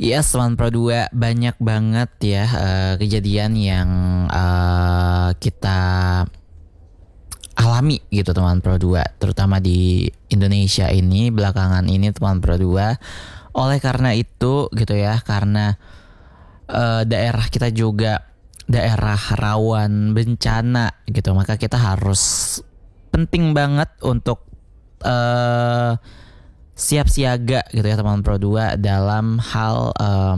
Yes, teman Pro 2 banyak banget ya kejadian yang kita alami gitu teman Pro 2, terutama di Indonesia ini belakangan ini teman Pro 2. Oleh karena itu gitu ya, karena daerah kita juga daerah rawan bencana gitu, maka kita harus penting banget untuk siap siaga gitu ya teman Pro 2 dalam hal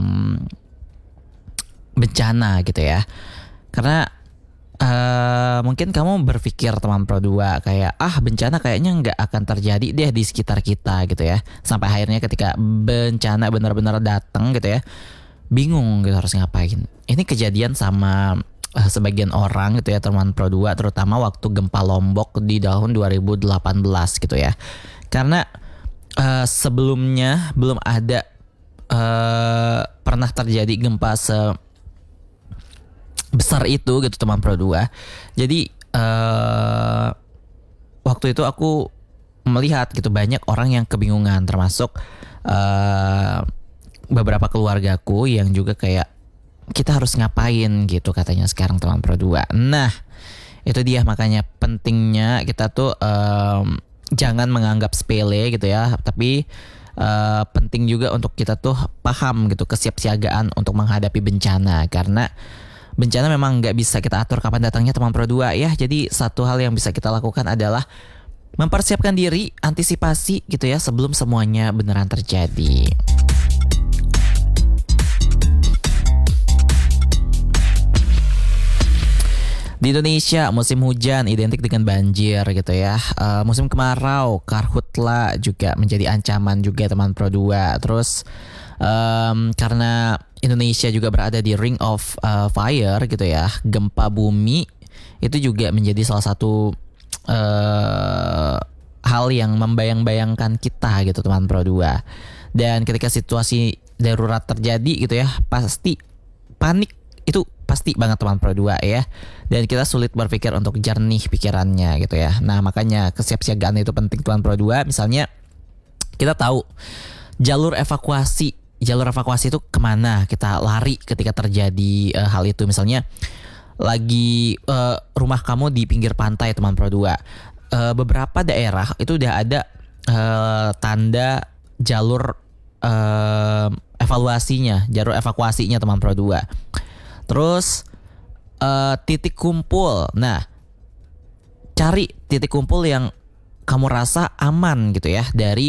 bencana gitu ya. Karena mungkin kamu berpikir teman Pro 2 kayak bencana kayaknya nggak akan terjadi deh di sekitar kita gitu ya. Sampai akhirnya ketika bencana benar-benar datang gitu ya, bingung gitu harus ngapain. Ini kejadian sama sebagian orang gitu ya teman Pro 2, terutama waktu gempa Lombok di tahun 2018 gitu ya. Karena sebelumnya belum ada pernah terjadi gempa sebesar itu gitu teman Pro 2. Jadi waktu itu aku melihat gitu banyak orang yang kebingungan, termasuk beberapa keluargaku yang juga kayak kita harus ngapain gitu katanya sekarang teman Pro 2. Nah itu dia, makanya pentingnya kita tuh jangan menganggap sepele gitu ya, tapi penting juga untuk kita tuh paham gitu kesiapsiagaan untuk menghadapi bencana, karena bencana memang nggak bisa kita atur kapan datangnya teman Pro 2 ya. Jadi satu hal yang bisa kita lakukan adalah mempersiapkan diri, antisipasi gitu ya sebelum semuanya beneran terjadi. Di Indonesia musim hujan identik dengan banjir gitu ya. Musim kemarau, karhutla juga menjadi ancaman juga teman Pro 2. Terus karena Indonesia juga berada di ring of fire gitu ya, gempa bumi itu juga menjadi salah satu hal yang membayang-bayangkan kita gitu teman Pro 2. Dan ketika situasi darurat terjadi gitu ya, pasti panik itu pasti banget teman Pro 2 ya. Dan kita sulit berpikir untuk jernih pikirannya gitu ya. Nah makanya kesiapsiagaan itu penting teman Pro 2. Misalnya kita tahu jalur evakuasi itu kemana kita lari ketika terjadi hal itu. Misalnya lagi rumah kamu di pinggir pantai teman Pro 2. Beberapa daerah itu udah ada tanda jalur jalur evakuasinya teman Pro 2. Terus titik kumpul. Nah, cari titik kumpul yang kamu rasa aman gitu ya dari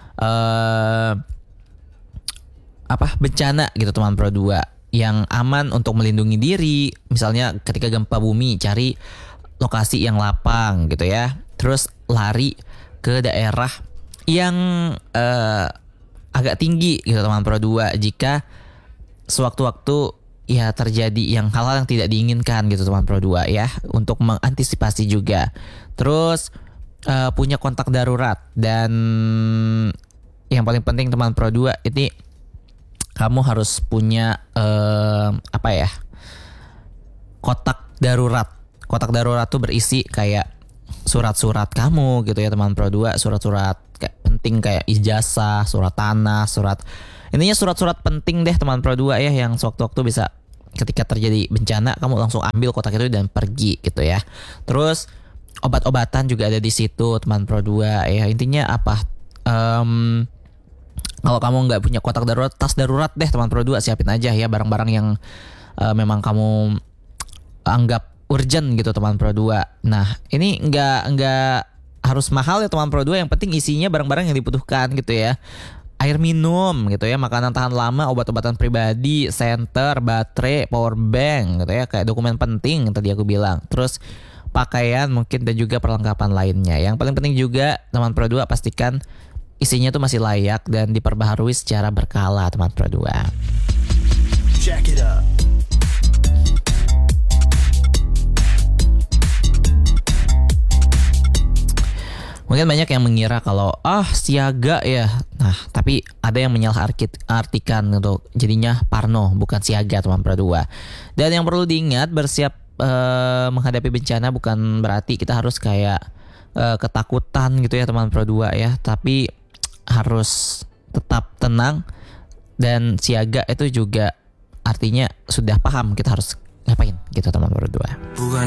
bencana gitu teman Pro 2, yang aman untuk melindungi diri. Misalnya ketika gempa bumi, cari lokasi yang lapang gitu ya. Terus lari ke daerah yang agak tinggi gitu teman Pro 2 jika sewaktu-waktu ya terjadi yang hal-hal yang tidak diinginkan gitu teman Pro 2 ya, untuk mengantisipasi juga. Terus punya kontak darurat, dan yang paling penting teman Pro 2 ini kamu harus punya kotak darurat. Kotak darurat tuh berisi kayak surat-surat kamu gitu ya teman Pro 2, surat-surat kayak penting kayak ijazah, surat tanah, intinya surat-surat penting deh teman Pro 2 ya, yang sewaktu-waktu bisa ketika terjadi bencana kamu langsung ambil kotak itu dan pergi gitu ya. Terus obat-obatan juga ada di situ teman Pro 2 ya. Intinya kalau kamu nggak punya kotak darurat, tas darurat deh teman Pro 2, siapin aja ya barang-barang yang memang kamu anggap urgent gitu teman Pro 2. Nah ini nggak harus mahal ya teman Pro 2, yang penting isinya barang-barang yang dibutuhkan gitu ya. Air minum gitu ya, makanan tahan lama, obat-obatan pribadi, senter, baterai, power bank gitu ya, kayak dokumen penting yang tadi aku bilang. Terus pakaian mungkin dan juga perlengkapan lainnya. Yang paling penting juga teman Pro 2, pastikan isinya tuh masih layak dan diperbaharui secara berkala teman Pro 2. Check it out. Mungkin banyak yang mengira kalau siaga ya. Nah, tapi ada yang menyalah-artikan untuk jadinya parno, bukan siaga teman Pro 2. Dan yang perlu diingat, bersiap menghadapi bencana bukan berarti kita harus kayak ketakutan gitu ya teman Pro 2 ya. Tapi harus tetap tenang, Dan siaga itu juga artinya sudah paham kita harus ngapain gitu teman Pro 2.